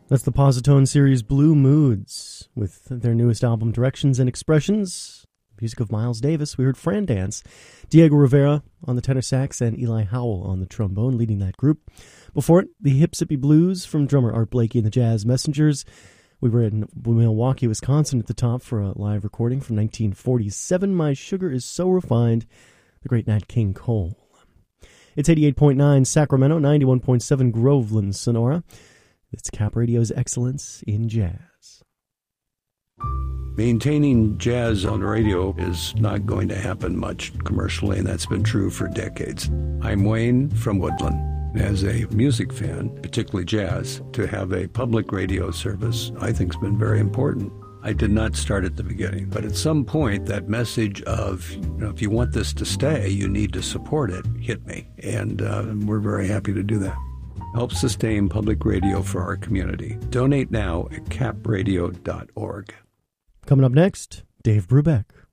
That's the Positone series Blue Moods with their newest album Directions and Expressions. Music of Miles Davis. We heard Fran Dance, Diego Rivera on the tenor sax, and Eli Howell on the trombone leading that group. Before it, the Hipsippi Blues from drummer Art Blakey and the Jazz Messengers. We were in Milwaukee, Wisconsin at the top for a live recording from 1947, My Sugar Is So Refined, the great Nat King Cole. It's 88.9 Sacramento, 91.7 Groveland, Sonora. It's Cap Radio's excellence in jazz. Maintaining jazz on the radio is not going to happen much commercially, and that's been true for decades. I'm Wayne from Woodland. As a music fan, particularly jazz, to have a public radio service I think has been very important. I did not start at the beginning, but at some point that message of, if you want this to stay, you need to support it, hit me. And we're very happy to do that. Help sustain public radio for our community. Donate now at capradio.org. Coming up next, Dave Brubeck.